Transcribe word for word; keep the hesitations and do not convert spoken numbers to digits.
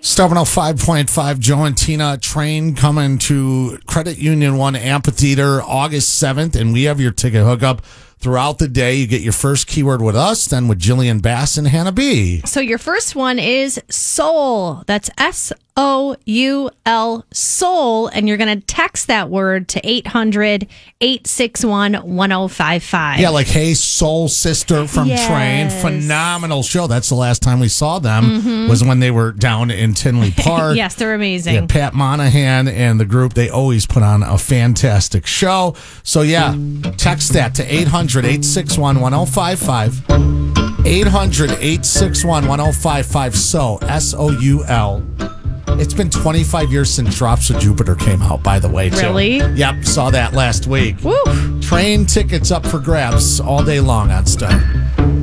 Star one oh five point five, Joe and Tina Train coming to Credit Union One Amphitheater August seventh, and we have your ticket hookup throughout the day. You get your first keyword with us, then with Jillian Bass and Hannah B. So your first one is soul. That's S O U L, soul. And you're going to text that word to eight hundred, eight six one, one oh five five. Yeah, like Hey Soul Sister from Yes. Train. Phenomenal show. That's the last time we saw them Mm-hmm. was when they were down in Tinley Park. Yes, they're amazing. Yeah, Pat Monahan and the group, they always put on a fantastic show. So yeah, text that to eight hundred, eight six one, one oh five five. eight hundred, eight six one, one oh five five. So, S O U L. It's been twenty-five years since Drops of Jupiter came out, by the way, too. Really? Yep, saw that last week. Woo. Train tickets up for grabs all day long on Star.